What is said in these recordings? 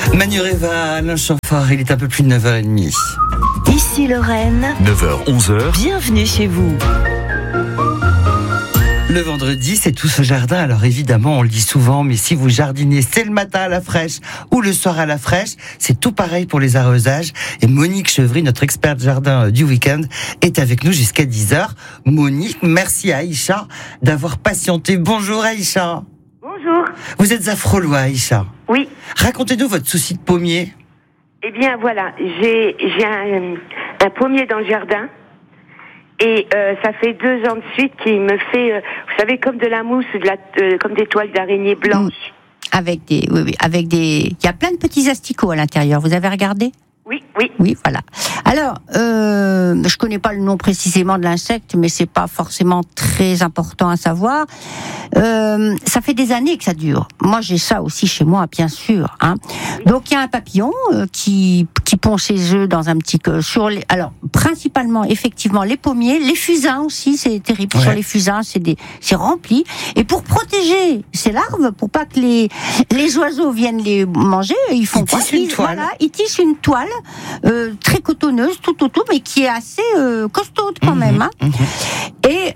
Manureva, Alain Chamfort, il est un peu plus de 9h30. Ici Lorraine. 9h, 11h. Bienvenue chez vous. Le vendredi, c'est tout ce jardin. Alors évidemment, on le dit souvent, mais si vous jardinez, c'est le matin à la fraîche ou le soir à la fraîche. C'est tout pareil pour les arrosages. Et Monique Chevry, notre experte jardin du week-end, est avec nous jusqu'à 10h. Monique, merci à Aïcha d'avoir patienté. Bonjour Aïcha. Bonjour. Vous êtes à Frolois, Aïcha. Oui. Racontez-nous votre souci de pommier. Eh bien, voilà, j'ai un pommier dans le jardin. Et ça fait 2 ans de suite qu'il me fait, vous savez, comme de la mousse, comme des toiles d'araignée blanches. Avec des, il y a plein de petits asticots à l'intérieur. Vous avez regardé ? Oui. Oui, voilà. Alors, je connais pas le nom précisément de l'insecte, mais c'est pas forcément très important à savoir. Ça fait des années que ça dure. Moi, j'ai ça aussi chez moi, bien sûr. Hein. Donc, il y a un papillon qui pond ses œufs dans un petit alors principalement, effectivement, les pommiers, les fusains aussi, c'est terrible. Ouais. Sur les fusains, c'est rempli. Et pour protéger ces larves, pour pas que les oiseaux viennent les manger, ils font quoi ? Ils tissent une toile très cotonneuse, tout autour, mais qui est assez costaude quand même. Hein. Et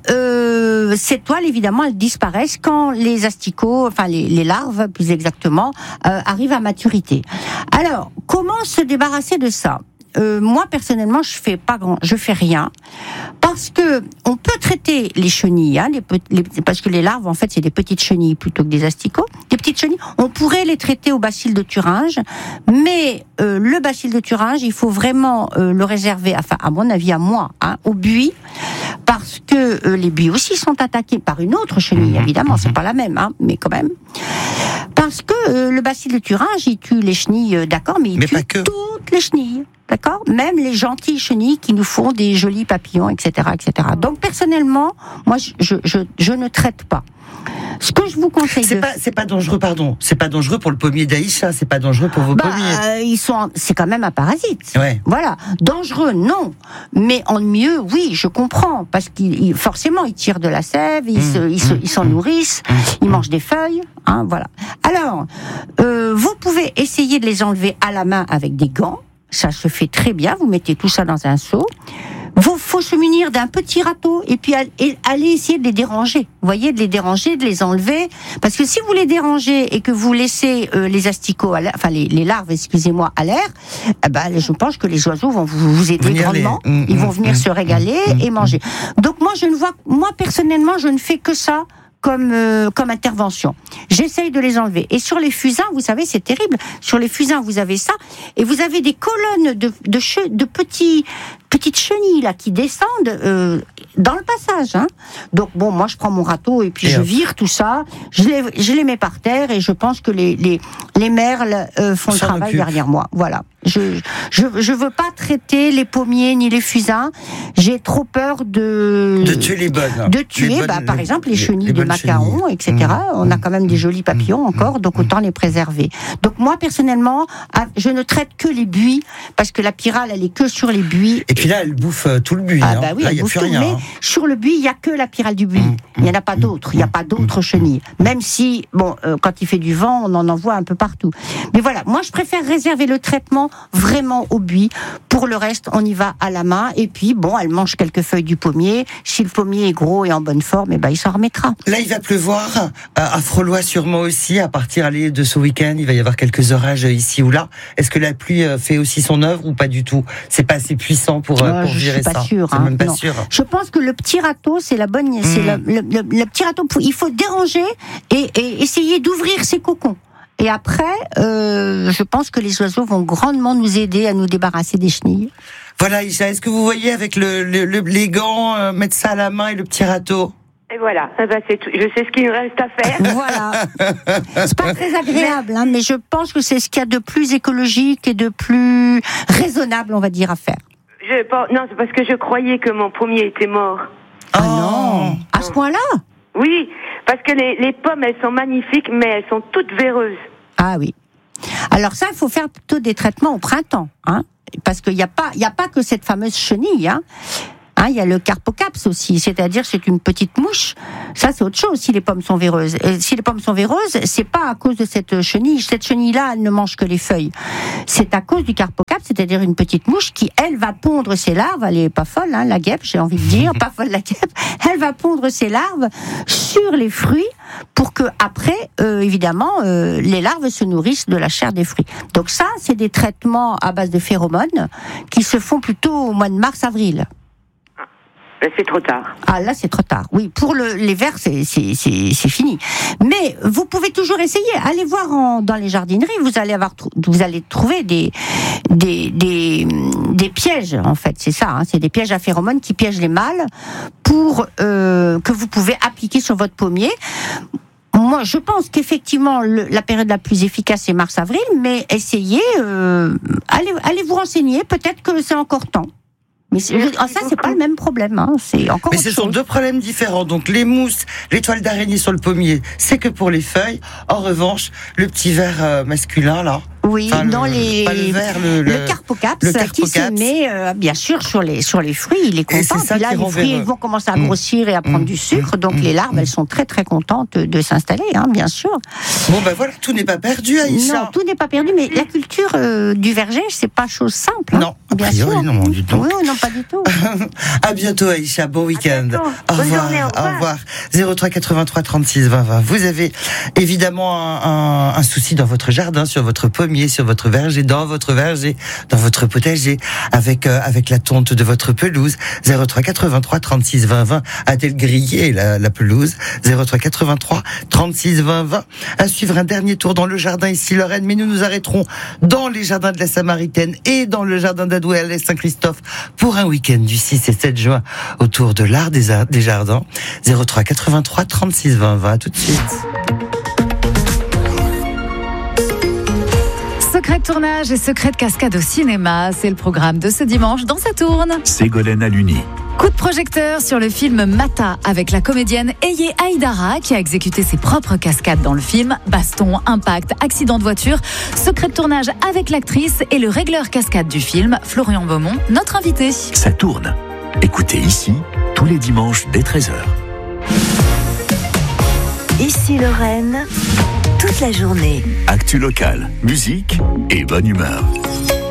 ces toiles, évidemment, elles disparaissent quand les asticots, enfin les larves, plus exactement, arrivent à maturité. Alors, comment se débarrasser de ça ? Moi personnellement, je fais rien, parce que on peut traiter les chenilles, hein, parce que les larves en fait c'est des petites chenilles plutôt que des asticots. Des petites chenilles, on pourrait les traiter au bacille de Thuringe, mais le bacille de Thuringe, il faut vraiment le réserver, enfin à mon avis, au buis, parce que les buis aussi sont attaqués par une autre chenille, évidemment, c'est pas la même, hein, mais quand même. Parce que le bacille de Thuringe, il tue les chenilles, d'accord, mais il tue toutes les chenilles. D'accord ? Même les gentilles chenilles qui nous font des jolis papillons, etc., etc. Donc, personnellement, moi, je ne traite pas. Ce que je vous conseille c'est pas dangereux, pardon. C'est pas dangereux pour le pommier d'Aïcha, c'est pas dangereux pour vos pommiers. C'est quand même un parasite. Ouais. Voilà. Dangereux, non. Mais en mieux, oui, je comprends. Parce qu'ils, forcément, ils tirent de la sève, ils s'en nourrissent, ils mangent des feuilles, hein, voilà. Alors, vous pouvez essayer de les enlever à la main avec des gants. Ça se fait très bien, vous mettez tout ça dans un seau. Faut se munir d'un petit râteau et puis aller essayer de les déranger. Vous voyez, de les déranger, de les enlever. Parce que si vous les dérangez et que vous laissez les asticots, les larves, excusez-moi, à l'air, je pense que les oiseaux vont vous aider grandement. Ils vont venir se régaler et manger. Donc moi personnellement, je ne fais que ça. Comme intervention. J'essaye de les enlever. Et sur les fusains, vous savez, c'est terrible. Sur les fusains, vous avez ça. Et vous avez des colonnes de petites chenilles, là, qui descendent, dans le passage, hein. Donc, bon, moi, je prends mon râteau et puis je vire tout ça. Je les mets par terre et je pense que les merles, font le travail derrière moi. Voilà. Je veux pas traiter les pommiers ni les fusains. J'ai trop peur de tuer les bonnes. De tuer, par exemple, les chenilles de macaron, etc. On a quand même des jolis papillons encore, donc autant les préserver. Donc moi, personnellement, je ne traite que les buis, parce que la pyrale, elle est que sur les buis. Et puis là, elle bouffe tout le buis. Oui, là, elle bouffe tout, mais sur le buis, il n'y a que la pyrale du buis. Il n'y en a pas d'autres. Il n'y a pas d'autres chenilles. Même si, quand il fait du vent, on en envoie un peu partout. Mais voilà, moi, je préfère réserver le traitement vraiment au buis. Pour le reste, on y va à la main. Et puis, elle mange quelques feuilles du pommier. Si le pommier est gros et en bonne forme, il s'en remettra. Là, il va pleuvoir à Frolois sûrement aussi. À partir de ce week-end, il va y avoir quelques orages ici ou là. Est-ce que la pluie fait aussi son œuvre ou pas du tout ? C'est pas assez puissant pour gérer ça. Je suis pas sûre. C'est même pas sûr. Je pense que le petit râteau, c'est la bonne. C'est le petit râteau. Il faut déranger et essayer d'ouvrir ses cocons. Et après, je pense que les oiseaux vont grandement nous aider à nous débarrasser des chenilles. Voilà, Isha, est-ce que vous voyez avec les gants, mettre ça à la main et le petit râteau ? Et voilà, c'est tout. Je sais ce qu'il nous reste à faire. Voilà. C'est pas très agréable, mais je pense que c'est ce qu'il y a de plus écologique et de plus raisonnable, on va dire, à faire. Non, c'est parce que je croyais que mon pommier était mort. Ah non, à ce point-là ? Oui, parce que les pommes, elles sont magnifiques, mais elles sont toutes véreuses. Ah oui. Alors ça, il faut faire plutôt des traitements au printemps, hein, parce qu'il n'y a pas que cette fameuse chenille, hein. Hein, il y a le carpocaps aussi, c'est-à-dire c'est une petite mouche. Ça, c'est autre chose si les pommes sont véreuses. Et si les pommes sont véreuses, c'est pas à cause de cette chenille. Cette chenille-là, elle ne mange que les feuilles. C'est à cause du carpocaps, c'est-à-dire une petite mouche qui, elle, va pondre ses larves. Elle est pas folle, hein, la guêpe, j'ai envie de dire, pas folle la guêpe. Elle va pondre ses larves sur les fruits pour que après, évidemment, les larves se nourrissent de la chair des fruits. Donc ça, c'est des traitements à base de phéromones qui se font plutôt au mois de mars-avril. C'est trop tard. Ah là, c'est trop tard. Oui, pour les vers, c'est fini. Mais vous pouvez toujours essayer. Allez voir dans les jardineries. Vous allez trouver des pièges. En fait, c'est ça. Hein, c'est des pièges à phéromones qui piègent les mâles pour que vous pouvez appliquer sur votre pommier. Moi, je pense qu'effectivement, la période la plus efficace, c'est mars-avril. Mais essayez, allez vous renseigner. Peut-être que c'est encore temps. Mais ça, c'est pas le même problème. Hein. C'est encore. Mais ce sont deux problèmes différents. Donc les mousses, les toiles d'araignée sur le pommier, c'est que pour les feuilles. En revanche, le petit ver masculin là. Oui, enfin, dans le carpocaps qui se met bien sûr sur les fruits. Il est content. Puis là, les fruits vont commencer à grossir et à prendre du sucre. Donc les larves, elles sont très très contentes de s'installer, hein, bien sûr. Bon ben voilà, tout n'est pas perdu, Aïcha. Non, tout n'est pas perdu. Mais la culture du verger, c'est pas chose simple. Hein, non, bien sûr. Non, du tout. Oui, non, pas du tout. À bientôt, Aïcha. Bon week-end. Au revoir. Au revoir. 03 83 36 20 20. Vous avez évidemment un souci dans votre jardin, sur votre pommier, sur votre verger, dans votre potager, avec la tonte de votre pelouse. 03 83 36 20 20. A-t-elle grillé la pelouse? 03 83 36 20 20. À suivre un dernier tour dans le jardin ici Lorraine, mais nous arrêterons dans les jardins de la Samaritaine et dans le jardin d'Adouel et Saint-Christophe pour un week-end du 6 et 7 juin autour de l'art des jardins. 03 83 36 20 20. Tout de suite. Secret de tournage et secret de cascade au cinéma, c'est le programme de ce dimanche dans Ça tourne. Ségolène Aluni. Coup de projecteur sur le film Mata avec la comédienne Eye Aïdara qui a exécuté ses propres cascades dans le film. Baston, impact, accident de voiture. Secret de tournage avec l'actrice et le régleur cascade du film, Florian Beaumont, notre invité. Ça tourne. Écoutez ici, tous les dimanches dès 13h. Ici Lorraine, toute la journée. Actu locale, musique et bonne humeur.